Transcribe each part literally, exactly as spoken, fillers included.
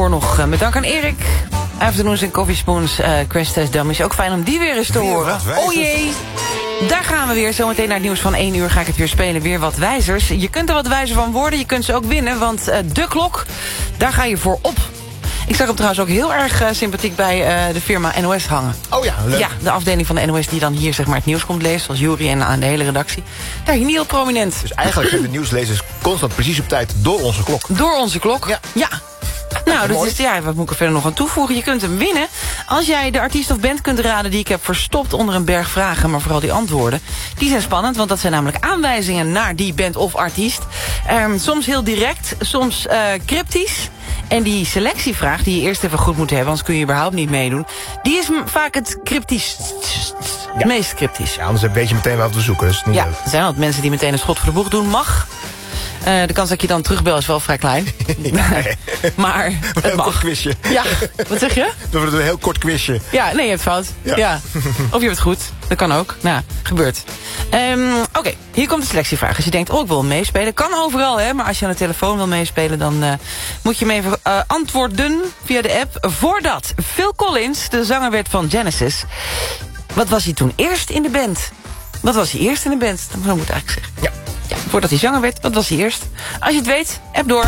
Voor nog uh, met dank aan Erik. Afternoons en Coffee Spoons, uh, Crash Test Dummies. Ook fijn om die weer eens te weer horen. Oh jee, daar gaan we weer. Zometeen naar het nieuws van één uur ga ik het weer spelen. Weer wat wijzers. Je kunt er wat wijzer van worden. Je kunt ze ook winnen, want uh, de klok, daar ga je voor op. Ik zag hem trouwens ook heel erg uh, sympathiek bij uh, de firma N O S hangen. Oh ja, leuk. Ja, de afdeling van de N O S die dan hier zeg maar het nieuws komt lezen. Zoals Jury en aan de hele redactie. Daar ging niet heel prominent. Dus eigenlijk zijn de nieuwslezers constant precies op tijd door onze klok. Door onze klok? Ja. Ja. Nou, dat is, ja, wat moet ik er verder nog aan toevoegen? Je kunt hem winnen als jij de artiest of band kunt raden die ik heb verstopt onder een berg vragen. Maar vooral die antwoorden, die zijn spannend. Want dat zijn namelijk aanwijzingen naar die band of artiest. Um, soms heel direct, soms uh, cryptisch. En die selectievraag die je eerst even goed moet hebben, anders kun je überhaupt niet meedoen. Die is vaak het cryptisch. Het Ja. meest cryptisch. Ja, anders weet je meteen wat we zoeken. Dus niet Ja, leuk. er zijn wat mensen die meteen een schot voor de boeg doen. Mag. Uh, de kans dat ik je dan terugbel is wel vrij klein. Ja, nee. Maar Een het heel kort mag. quizje. Ja, wat zeg je? Dat wordt een heel kort quizje. Ja, nee, je hebt fout. Ja. Ja. Of je hebt het goed. Dat kan ook. Nou, gebeurt. Um, Oké, okay. Hier komt de selectievraag. Als je denkt, oh, ik wil meespelen. Kan overal, hè. Maar als je aan de telefoon wil meespelen, dan uh, moet je me even uh, antwoorden via de app. Voordat Phil Collins de zanger werd van Genesis, wat was hij toen eerst in de band? Wat was hij eerst in de band? Dat moet ik eigenlijk zeggen. Ja. Ja, voordat hij zanger werd, wat was hij eerst? Als je het weet, app door.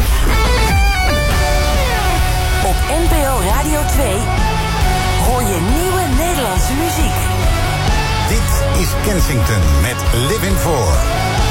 Op N P O Radio twee hoor je nieuwe Nederlandse muziek. Dit is Kensington met Living For.